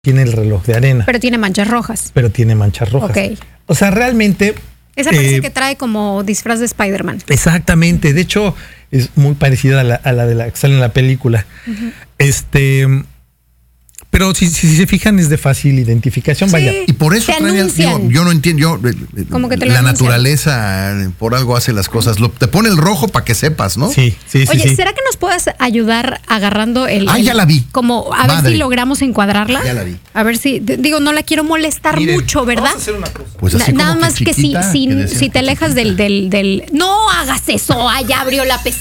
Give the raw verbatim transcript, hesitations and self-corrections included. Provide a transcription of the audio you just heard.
tiene el reloj de arena. Pero tiene manchas rojas. Pero tiene manchas rojas. Ok. O sea, realmente... Esa parece eh, que trae como disfraz de Spider-Man. Exactamente. De hecho, es muy parecida a la, a la de la que sale en la película. Uh-huh. Este... Pero si, si, si se fijan, es de fácil identificación. Sí, vaya. Y por eso trae el, digo, yo no entiendo. Yo, como que te la anuncian. naturaleza por algo hace las cosas. Lo, te pone el rojo para que sepas, ¿no? Sí, sí, sí. Oye, sí. ¿será que nos puedas ayudar agarrando el. Ah, el, ya la vi. Como a Madre. ver si logramos encuadrarla? Ya la vi. A ver si. Digo, no la quiero molestar Miren, mucho, ¿verdad? Vamos a hacer una cosa. Pues así Na, nada como más que, chiquita, si, si, que si te alejas del, del, del. No hagas eso. Allá abrió la pestaña.